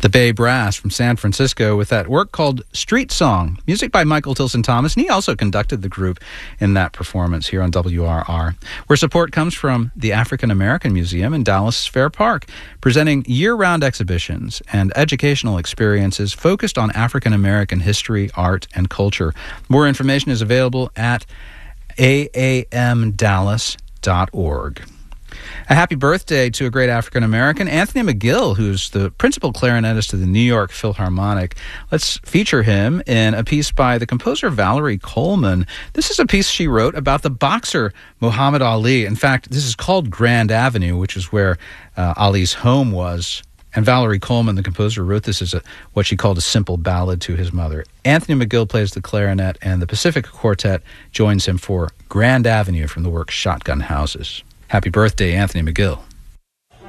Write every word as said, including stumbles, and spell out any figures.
The Bay Brass from San Francisco with that work called Street Song, music by Michael Tilson Thomas, and he also conducted the group in that performance here on W R R, where support comes from the African American Museum in Dallas Fair Park, presenting year-round exhibitions and educational experiences focused on African American history, art, and culture. More information is available at a a m dallas dot org. A happy birthday to a great African-American, Anthony McGill, who's the principal clarinetist of the New York Philharmonic. Let's feature him in a piece by the composer Valerie Coleman. This is a piece she wrote about the boxer Muhammad Ali. In fact, this is called Grand Avenue, which is where uh, Ali's home was. And Valerie Coleman, the composer, wrote this as a, what she called a simple ballad to his mother. Anthony McGill plays the clarinet, and the Pacific Quartet joins him for Grand Avenue from the work Shotgun Houses. Happy birthday, Anthony McGill.